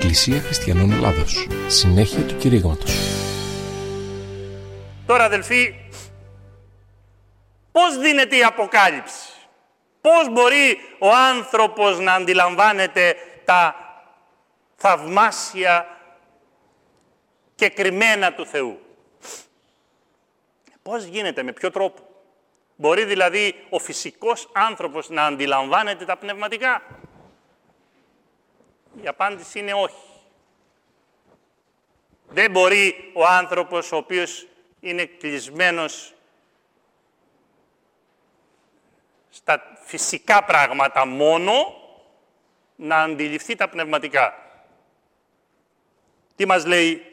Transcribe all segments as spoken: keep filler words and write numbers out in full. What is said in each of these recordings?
Εκκλησία Χριστιανών Ελλάδος. Συνέχεια του κηρύγματος. Τώρα, αδελφοί, πώς δίνεται η Αποκάλυψη? Πώς μπορεί ο άνθρωπος να αντιλαμβάνεται τα θαυμάσια και κρυμμένα του Θεού? Πώς γίνεται, με ποιο τρόπο? Μπορεί δηλαδή ο φυσικός άνθρωπος να αντιλαμβάνεται τα πνευματικά? Η απάντηση είναι όχι. Δεν μπορεί ο άνθρωπος ο οποίος είναι κλεισμένος στα φυσικά πράγματα μόνο να αντιληφθεί τα πνευματικά. Τι μας λέει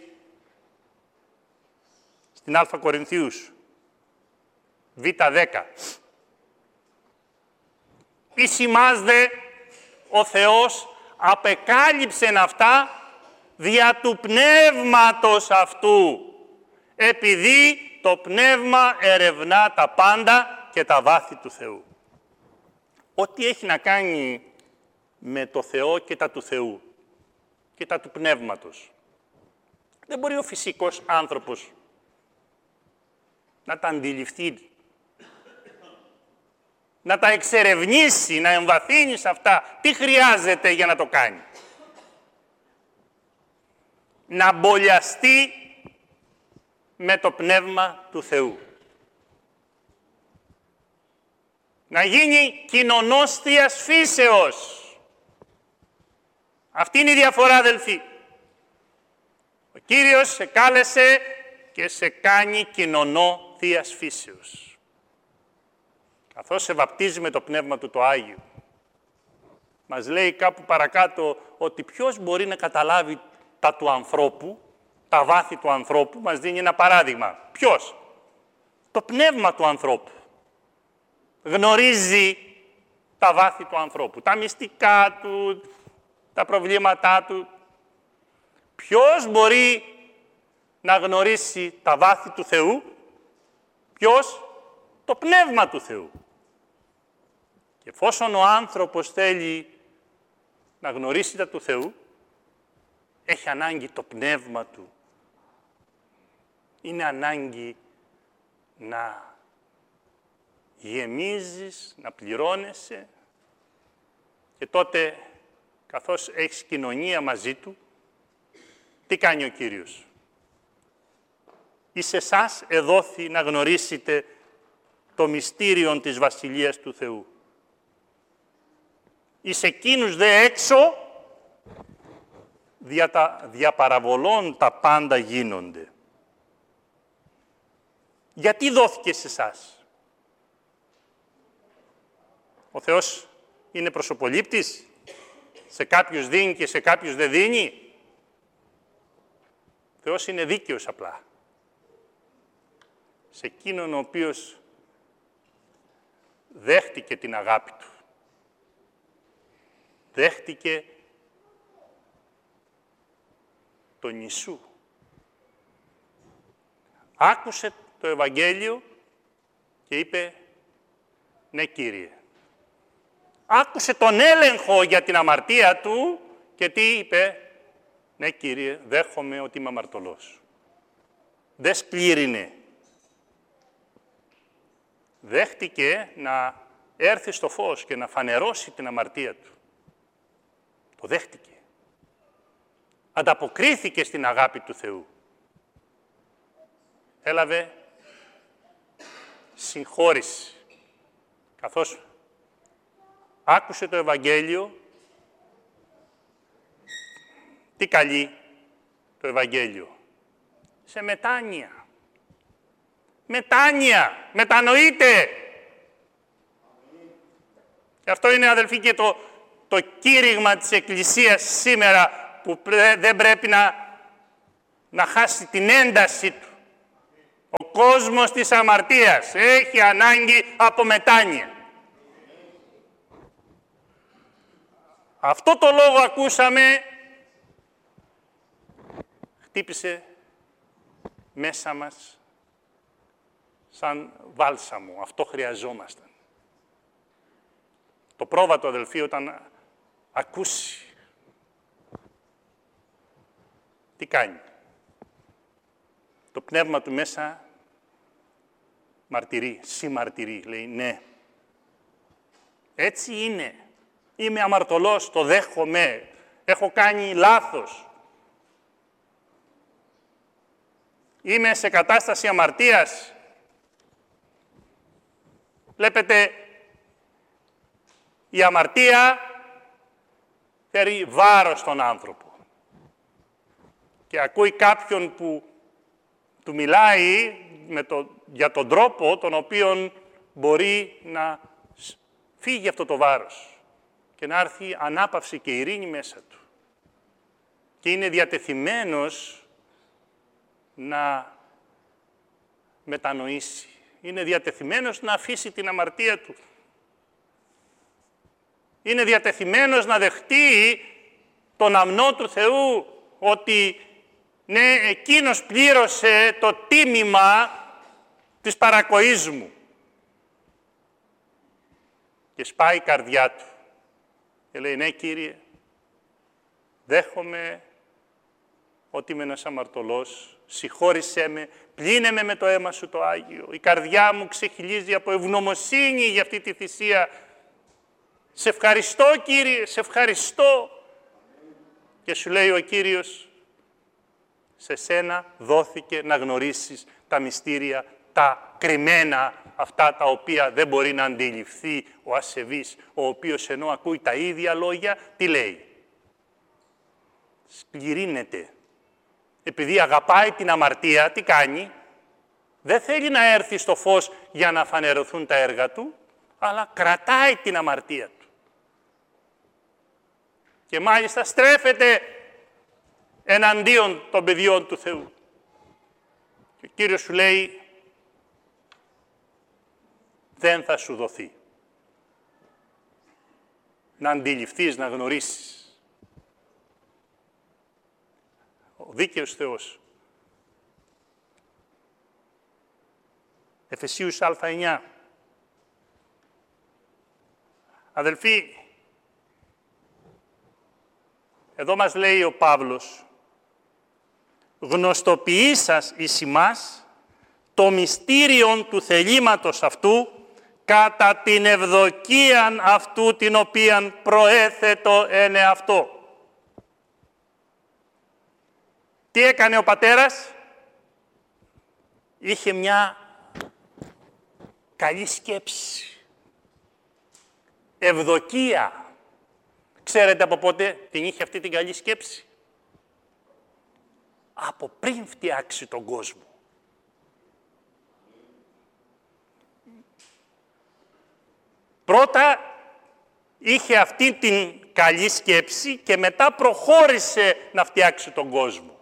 στην Α Κορινθίους Β δέκα. Εις ημάς δε ο Θεός απεκάλυψεν αυτά δια του πνεύματος αυτού, επειδή το πνεύμα ερευνά τα πάντα και τα βάθη του Θεού. Ό,τι έχει να κάνει με το Θεό και τα του Θεού και τα του πνεύματος, δεν μπορεί ο φυσικός άνθρωπος να τα αντιληφθεί, να τα εξερευνήσει, να εμβαθύνει σε αυτά. Τι χρειάζεται για να το κάνει? Να μπολιαστεί με το πνεύμα του Θεού. Να γίνει κοινωνός θείας φύσεως. Αυτή είναι η διαφορά, αδελφοί. Ο Κύριος σε κάλεσε και σε κάνει κοινωνό θείας φύσεως. Καθώς σε βαπτίζει με το Πνεύμα του το Άγιο. Μας λέει κάπου παρακάτω ότι ποιος μπορεί να καταλάβει τα του ανθρώπου, τα βάθη του ανθρώπου. Μας δίνει ένα παράδειγμα. Ποιος? Το πνεύμα του ανθρώπου. Γνωρίζει τα βάθη του ανθρώπου, τα μυστικά του, τα προβλήματά του. Ποιος μπορεί να γνωρίσει τα βάθη του Θεού? Ποιος? Το πνεύμα του Θεού. Και εφόσον ο άνθρωπος θέλει να γνωρίσει τα του Θεού, έχει ανάγκη το πνεύμα του. Είναι ανάγκη να γεμίζεις, να πληρώνεσαι και τότε, καθώς έχεις κοινωνία μαζί του, τι κάνει ο Κύριος? Εις εσάς εδόθη να γνωρίσετε το μυστήριον της Βασιλείας του Θεού. Εις εκείνους δε έξω, δια, τα, δια παραβολών τα πάντα γίνονται. Γιατί δόθηκε σε εσάς? Ο Θεός είναι προσωπολήπτης? Σε κάποιους δίνει και σε κάποιους δεν δίνει? Ο Θεός είναι δίκαιος απλά. Σε εκείνον ο οποίος δέχτηκε την αγάπη του. Δέχτηκε τον Ιησού. Άκουσε το Ευαγγέλιο και είπε, ναι Κύριε. Άκουσε τον έλεγχο για την αμαρτία του και τι είπε? Ναι Κύριε, δέχομαι ότι είμαι αμαρτωλός. Δεν σκλήρινε. Δέχτηκε να έρθει στο φως και να φανερώσει την αμαρτία του. Το δέχτηκε. Ανταποκρίθηκε στην αγάπη του Θεού. Έλαβε συγχώρηση. Καθώς άκουσε το Ευαγγέλιο, τι καλεί το Ευαγγέλιο? Σε μετάνοια. Μετάνοια. Μετανοείτε. Και αυτό είναι, αδελφοί, και το, το κήρυγμα της Εκκλησίας σήμερα, που πρέ, δεν πρέπει να, να χάσει την ένταση του. Ο κόσμος της αμαρτίας έχει ανάγκη από μετάνοια. Αυτό το λόγο ακούσαμε, χτύπησε μέσα μας σαν βάλσαμο. Αυτό χρειαζόμασταν. Το πρόβατο, αδελφοί, όταν ακούσει τι κάνει? Το πνεύμα του μέσα μαρτυρεί, συμμαρτυρεί, λέει ναι. Έτσι είναι. Είμαι αμαρτωλός, το δέχομαι. Έχω κάνει λάθος. Είμαι σε κατάσταση αμαρτίας. Βλέπετε, η αμαρτία φέρει βάρος στον άνθρωπο. Και ακούει κάποιον που του μιλάει με το, για τον τρόπο τον οποίο μπορεί να φύγει αυτό το βάρος και να έρθει ανάπαυση και ειρήνη μέσα του. Και είναι διατεθειμένος να μετανοήσει. Είναι διατεθειμένος να αφήσει την αμαρτία του. Είναι διατεθειμένος να δεχτεί τον αμνό του Θεού ότι ναι, εκείνος πλήρωσε το τίμημα της παρακοής μου. Και σπάει η καρδιά του. Και λέει, ναι Κύριε, δέχομαι ότι είμαι ένας αμαρτωλός, συγχώρησέ με, πλύνε με με το αίμα σου το Άγιο. Η καρδιά μου ξεχυλίζει από ευγνωμοσύνη για αυτή τη θυσία. Σε ευχαριστώ Κύριε, σε ευχαριστώ. Και σου λέει ο Κύριος, σε σένα δόθηκε να γνωρίσεις τα μυστήρια, τα κρυμμένα, αυτά τα οποία δεν μπορεί να αντιληφθεί ο ασεβής, ο οποίος ενώ ακούει τα ίδια λόγια, τι λέει? Σκληρύνεται. Επειδή αγαπάει την αμαρτία, τι κάνει? Δεν θέλει να έρθει στο φως για να φανερωθούν τα έργα του, αλλά κρατάει την αμαρτία του. Και μάλιστα στρέφεται εναντίον των παιδιών του Θεού. Και ο Κύριος σου λέει, δεν θα σου δοθεί να αντιληφθείς, να γνωρίσεις. Ο δίκαιος Θεός. Εφεσίους Α εννιά. Αδελφοί, εδώ μας λέει ο Παύλος, γνωστοποιήσας εις ημάς το μυστήριον του θελήματος αυτού κατά την ευδοκίαν αυτού την οποίαν προέθετο εν εαυτό. Τι έκανε ο πατέρας? Είχε μια καλή σκέψη. Ευδοκία. Ξέρετε από πότε την είχε αυτή την καλή σκέψη? Από πριν φτιάξει τον κόσμο. Πρώτα είχε αυτή την καλή σκέψη και μετά προχώρησε να φτιάξει τον κόσμο.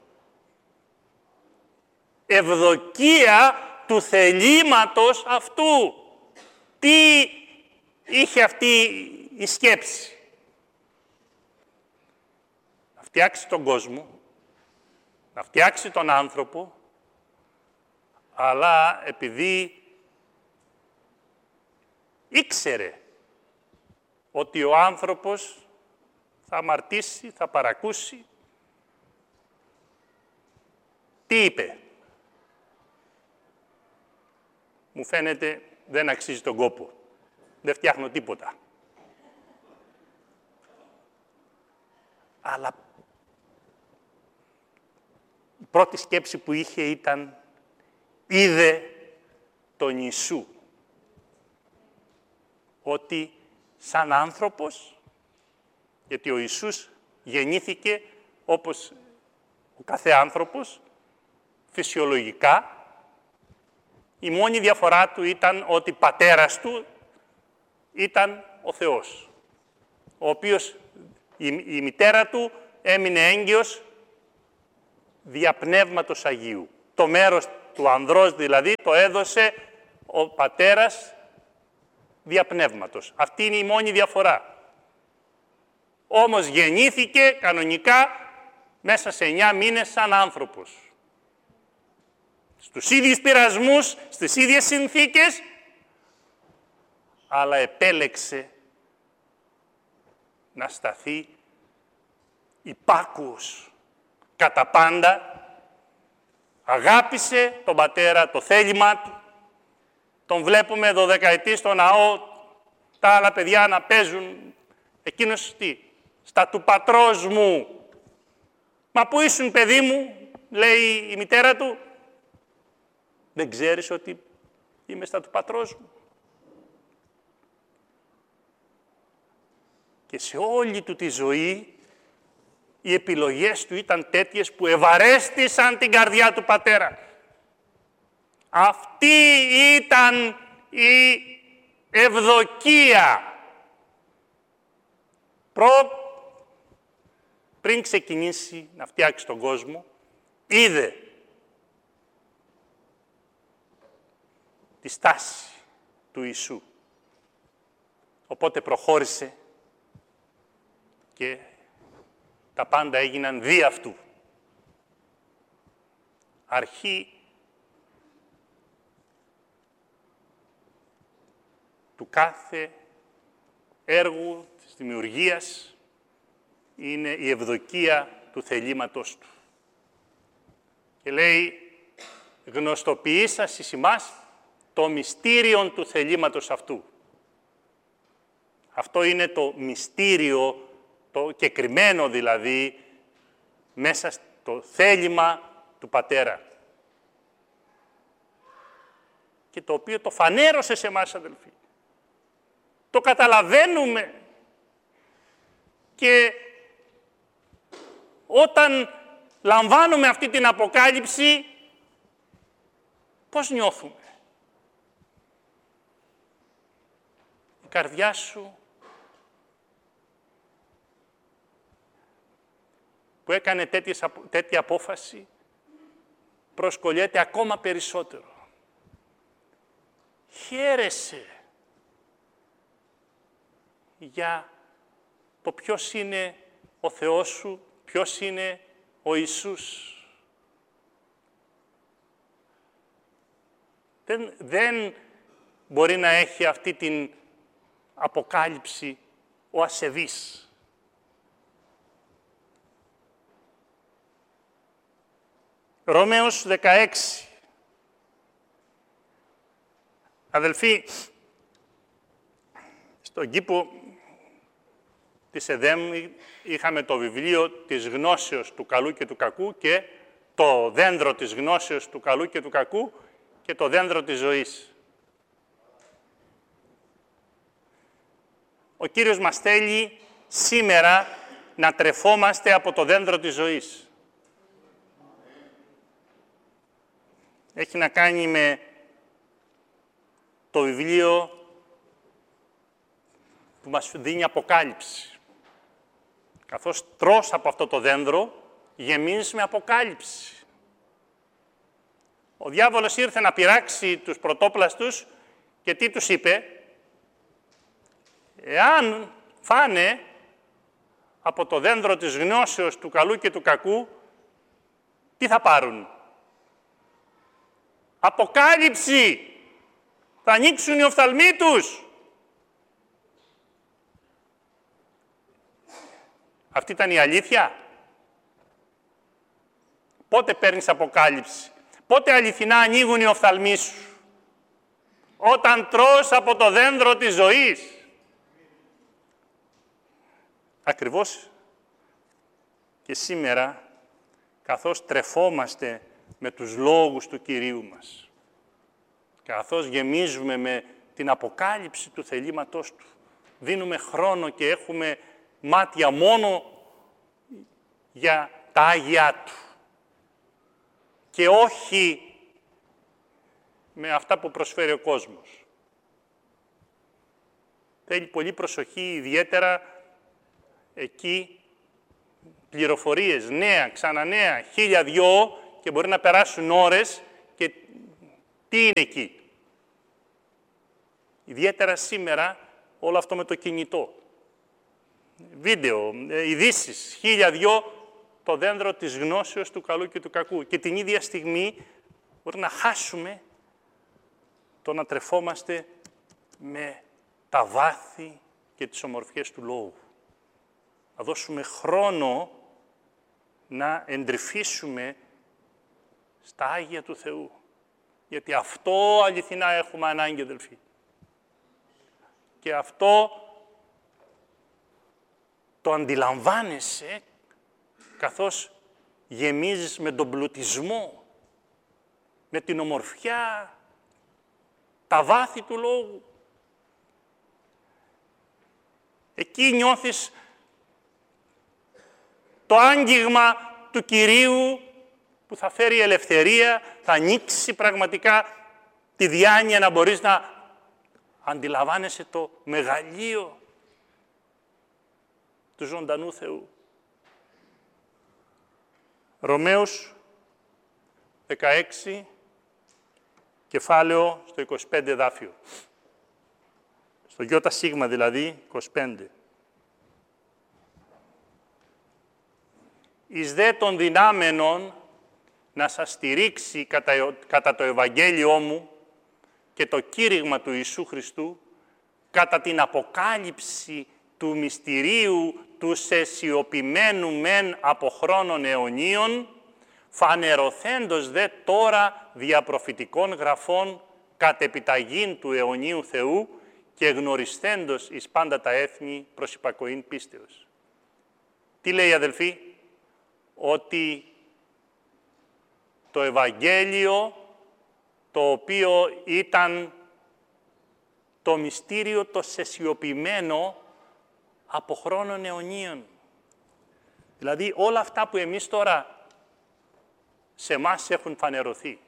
Ευδοκία του θελήματος αυτού. Τι είχε αυτή η σκέψη? Να φτιάξει τον κόσμο, να φτιάξει τον άνθρωπο, αλλά επειδή ήξερε ότι ο άνθρωπος θα αμαρτήσει, θα παρακούσει, τι είπε? Μου φαίνεται δεν αξίζει τον κόπο. Δεν φτιάχνω τίποτα. Αλλά η πρώτη σκέψη που είχε ήταν είδε τον Ιησού. Ότι σαν άνθρωπος, γιατί ο Ιησούς γεννήθηκε όπως ο κάθε άνθρωπος, φυσιολογικά, η μόνη διαφορά του ήταν ότι πατέρας του ήταν ο Θεός, ο οποίος η, η μητέρα του έμεινε έγκυος δια Πνεύματος Αγίου. Το μέρος του ανδρός δηλαδή το έδωσε ο πατέρας δια Πνεύματος. Αυτή είναι η μόνη διαφορά. Όμως γεννήθηκε κανονικά μέσα σε εννιά μήνες σαν άνθρωπος. Στους ίδιους πειρασμούς, στις ίδιες συνθήκες, αλλά επέλεξε να σταθεί υπάκουος, κατά πάντα, αγάπησε τον πατέρα, το θέλημά του. Τον βλέπουμε δωδεκαετή στο ναό, τα άλλα παιδιά να παίζουν. Εκείνος τι, στα του πατρός μου. Μα πού ήσουν, παιδί μου, λέει η μητέρα του. Δεν ξέρεις ότι είμαι στα του πατρός μου. Και σε όλη του τη ζωή, οι επιλογές του ήταν τέτοιες που ευαρέστησαν την καρδιά του πατέρα. Αυτή ήταν η ευδοκία. Προ... Πριν ξεκινήσει να φτιάξει τον κόσμο, είδε τη στάση του Ιησού. Οπότε προχώρησε και τα πάντα έγιναν δι' αυτού. Αρχή του κάθε έργου της δημιουργίας είναι η ευδοκία του θελήματος του. Και λέει, γνωστοποιήσας εις ημάς το μυστήριον του θελήματος αυτού. Αυτό είναι το μυστήριο, το κεκριμένο δηλαδή, μέσα στο θέλημα του Πατέρα. Και το οποίο το φανέρωσε σε εμάς, αδελφοί. Το καταλαβαίνουμε. Και όταν λαμβάνουμε αυτή την αποκάλυψη, πώς νιώθουμε? Η καρδιά σου που έκανε τέτοιες, τέτοια απόφαση προσκολιέται ακόμα περισσότερο. Χαίρεσαι για το ποιος είναι ο Θεός σου, ποιος είναι ο Ιησούς. Δεν, δεν μπορεί να έχει αυτή την αποκάλυψη ο ασεβής. Ρωμαίος δεκαέξι. Αδελφοί, στον κήπο της Εδέμ είχαμε το βιβλίο της γνώσεως του καλού και του κακού και το δέντρο της γνώσεως του καλού και του κακού και το δέντρο της ζωής. Ο Κύριος μας θέλει σήμερα να τρεφόμαστε από το δέντρο της ζωής. Έχει να κάνει με το βιβλίο που μας δίνει αποκάλυψη. Καθώς τρως από αυτό το δέντρο, γεμίζεις με αποκάλυψη. Ο διάβολος ήρθε να πειράξει τους πρωτόπλαστους και τι τους είπε? Εάν φάνε από το δέντρο της γνώσεως του καλού και του κακού, τι θα πάρουν? Αποκάλυψη! Θα ανοίξουν οι οφθαλμοί τους. Αυτή ήταν η αλήθεια. Πότε παίρνεις αποκάλυψη? Πότε αληθινά ανοίγουν οι οφθαλμοί σου? Όταν τρως από το δέντρο της ζωής. Ακριβώς και σήμερα, καθώς τρεφόμαστε με τους λόγους του Κυρίου μας, καθώς γεμίζουμε με την αποκάλυψη του θελήματός Του, δίνουμε χρόνο και έχουμε μάτια μόνο για τα Άγια Του και όχι με αυτά που προσφέρει ο κόσμος. Θέλει πολύ προσοχή, ιδιαίτερα εκεί πληροφορίες, νέα, ξανανέα, χίλια δυο και μπορεί να περάσουν ώρες και τι είναι εκεί. Ιδιαίτερα σήμερα όλο αυτό με το κινητό. Βίντεο, ειδήσεις, χίλια δυο, το δέντρο της γνώσεως του καλού και του κακού. Και την ίδια στιγμή μπορεί να χάσουμε το να τρεφόμαστε με τα βάθη και τις ομορφιές του Λόγου. Να δώσουμε χρόνο να εντρυφήσουμε στα Άγια του Θεού. Γιατί αυτό αληθινά έχουμε ανάγκη, αδελφοί. Και αυτό το αντιλαμβάνεσαι καθώς γεμίζεις με τον πλουτισμό, με την ομορφιά, τα βάθη του Λόγου. Εκεί νιώθεις το άγγιγμα του Κυρίου που θα φέρει ελευθερία, θα ανοίξει πραγματικά τη διάνοια να μπορείς να αντιλαμβάνεσαι το μεγαλείο του ζωντανού Θεού. Ρωμαίους δεκαέξι, κεφάλαιο στο είκοσι πέντε εδάφιο. Στο γιώτα σίγμα δηλαδή, είκοσι πέντε. Εις δε των δυνάμενων να σας στηρίξει κατά, κατά το Ευαγγέλιό μου και το κήρυγμα του Ιησού Χριστού, κατά την αποκάλυψη του μυστηρίου του σεσιωπημένου μεν από χρόνων αιωνίων, φανερωθέντος δε τώρα διαπροφητικών γραφών κατ' επιταγήν του αιωνίου Θεού και γνωριστέντος εις πάντα τα έθνη προς υπακοήν πίστεως. Τι λέει, αδελφοί? Ότι το Ευαγγέλιο, το οποίο ήταν το μυστήριο το σεσιωπημένο από χρόνων αιωνίων. Δηλαδή όλα αυτά που εμείς τώρα σε εμάς έχουν φανερωθεί.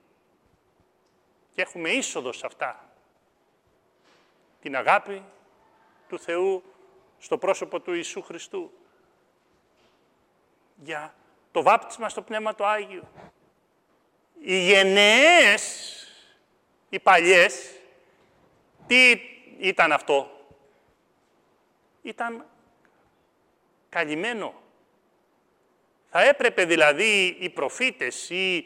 Και έχουμε είσοδο σε αυτά. Την αγάπη του Θεού στο πρόσωπο του Ιησού Χριστού. Για το βάπτισμα στο Πνεύμα το Άγιο. Οι γενναίες, οι παλιές, τι ήταν αυτό? Ήταν καλυμμένο. Θα έπρεπε δηλαδή οι προφήτες, οι,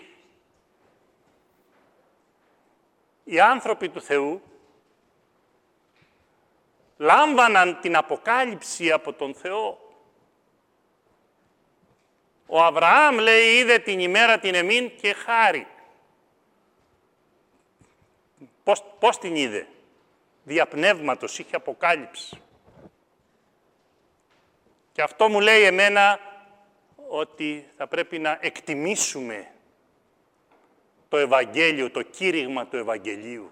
οι άνθρωποι του Θεού, λάμβαναν την αποκάλυψη από τον Θεό. Ο Αβραάμ λέει, είδε την ημέρα την εμήν και χάρη. Πώς, πώς την είδε? Δια πνεύματος, είχε αποκάλυψη. Και αυτό μου λέει εμένα ότι θα πρέπει να εκτιμήσουμε το Ευαγγέλιο, το κήρυγμα του Ευαγγελίου.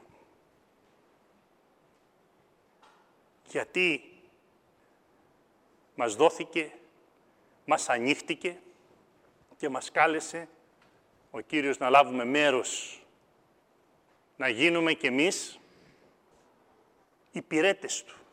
Γιατί μας δόθηκε, μας ανοίχτηκε και μας κάλεσε ο Κύριος να λάβουμε μέρος, να γίνουμε κι εμείς υπηρέτες Του.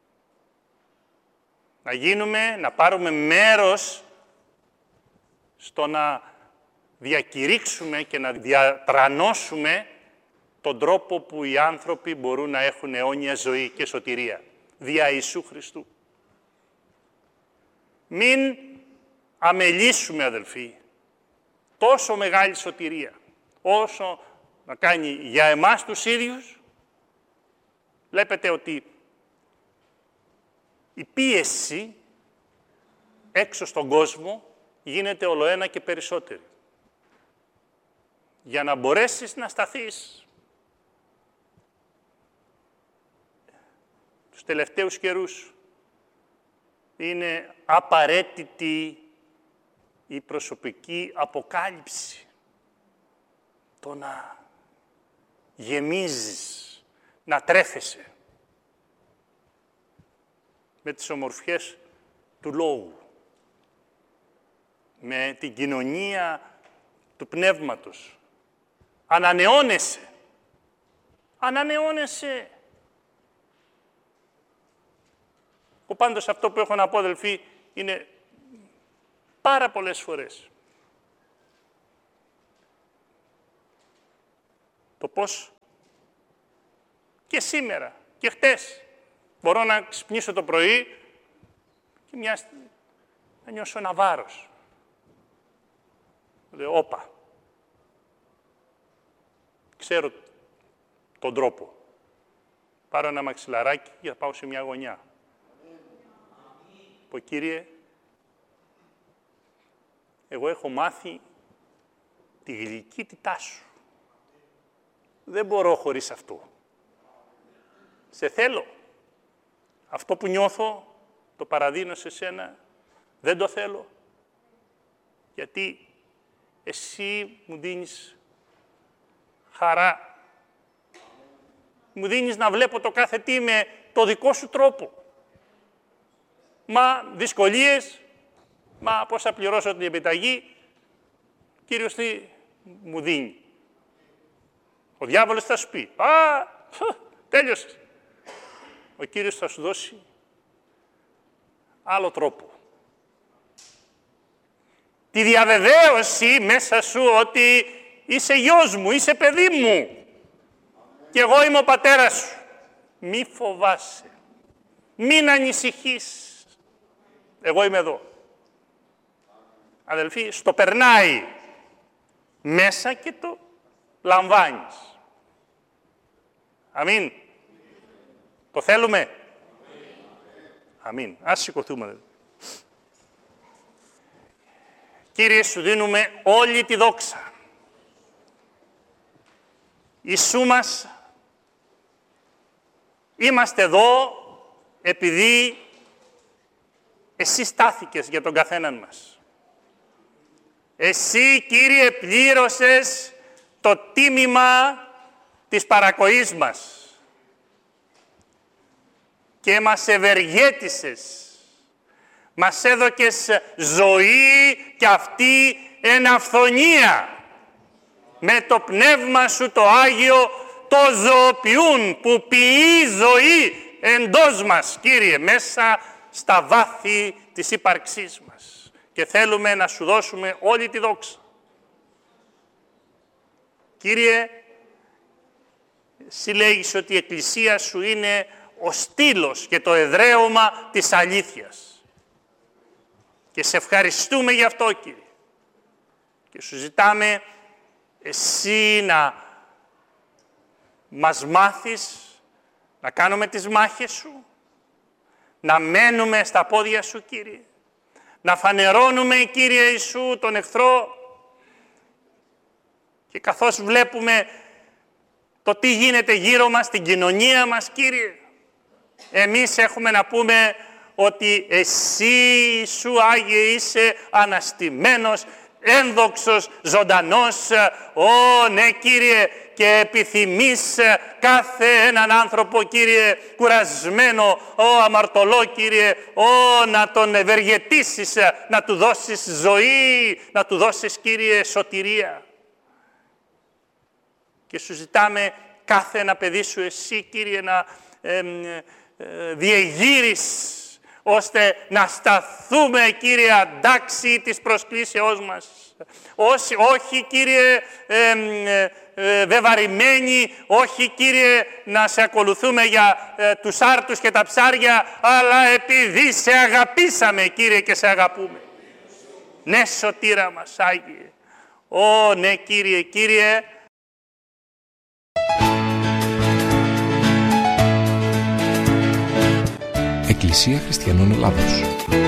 Να γίνουμε, να πάρουμε μέρος στο να διακηρύξουμε και να διατρανώσουμε τον τρόπο που οι άνθρωποι μπορούν να έχουν αιώνια ζωή και σωτηρία, δια Ιησού Χριστού. Μην αμελήσουμε, αδελφοί, τόσο μεγάλη σωτηρία, όσο να κάνει για εμάς τους ίδιους. Βλέπετε ότι η πίεση έξω στον κόσμο γίνεται ολοένα και περισσότερη. Για να μπορέσεις να σταθείς τους τελευταίους καιρούς, είναι απαραίτητη η προσωπική αποκάλυψη. Το να γεμίζεις, να τρέφεσαι με τις ομορφιές του Λόγου, με την κοινωνία του Πνεύματος. Ανανεώνεσαι. Ανανεώνεσαι. Ο πάντως αυτό που έχω να πω, αδελφοί, είναι πάρα πολλές φορές. Το πώς και σήμερα και χτες μπορώ να ξυπνήσω το πρωί και μια να νιώσω ένα βάρος. Λέω, όπα. Ξέρω τον τρόπο. Πάρω ένα μαξιλαράκι και θα πάω σε μια γωνιά. Πω, Κύριε, εγώ έχω μάθει τη γλυκύτητά σου. Δεν μπορώ χωρίς αυτό. Σε θέλω. Αυτό που νιώθω, το παραδίνω σε σένα, δεν το θέλω. Γιατί εσύ μου δίνεις χαρά. Μου δίνεις να βλέπω το κάθε τι με το δικό σου τρόπο. Μα δυσκολίες, μα πώς θα πληρώσω την επιταγή, Κύριος τι μου δίνει. Ο διάβολος θα σου πει, α, τέλειωσε. Ο Κύριος θα σου δώσει άλλο τρόπο. Τη διαβεβαίωση μέσα σου ότι είσαι γιος μου, είσαι παιδί μου. Και εγώ είμαι ο πατέρας σου. Μη φοβάσαι. Μην ανησυχείς. Εγώ είμαι εδώ. Αδελφοί, στο περνάει μέσα και το λαμβάνεις. Αμήν. Το θέλουμε. Αμήν. Ας σηκωθούμε. Κύριε, σου δίνουμε όλη τη δόξα. Ιησού μας, είμαστε εδώ επειδή εσύ στάθηκες για τον καθέναν μας. Εσύ, Κύριε, πλήρωσες το τίμημα της παρακοής μας και μας ευεργέτησες. Μας έδωκες ζωή και αυτή εν αυθονία. Με το πνεύμα σου το Άγιο το ζωοποιούν, που ποιεί ζωή εντός μας, Κύριε, μέσα στα βάθη της ύπαρξής μας. Και θέλουμε να σου δώσουμε όλη τη δόξα. Κύριε, εσύ λέγεις ότι η Εκκλησία σου είναι ο στήλος και το εδραίωμα της αλήθειας. Και σε ευχαριστούμε γι' αυτό, Κύριε. Και σου ζητάμε εσύ να μας μάθεις να κάνουμε τις μάχες σου, να μένουμε στα πόδια σου, Κύριε, να φανερώνουμε, Κύριε Ιησού, τον εχθρό, και καθώς βλέπουμε το τι γίνεται γύρω μας, στην κοινωνία μας, Κύριε, εμείς έχουμε να πούμε ότι εσύ, Ιησού Άγιε, είσαι αναστημένος, ένδοξος, ζωντανός. Ω, ναι, Κύριε, και επιθυμείς κάθε έναν άνθρωπο, Κύριε, κουρασμένο, ω, αμαρτωλό, Κύριε, ω, να τον ευεργετήσεις, να του δώσεις ζωή, να του δώσεις, Κύριε, σωτηρία. Και σου ζητάμε κάθε ένα παιδί σου, εσύ, Κύριε, να ε, ε, ε, διεγείρεις, ώστε να σταθούμε, Κύριε, αντάξει της προσκλήσεώς μας. Όσοι, όχι, Κύριε, ε, ε, ε, βεβαρημένοι, όχι, Κύριε, να σε ακολουθούμε για ε, τους άρτους και τα ψάρια, αλλά επειδή σε αγαπήσαμε, Κύριε, και σε αγαπούμε. Ναι, σωτήρα μας, Άγιε. Ω, ναι, Κύριε, Κύριε. Εκκλησία Χριστιανών Ελλάδος.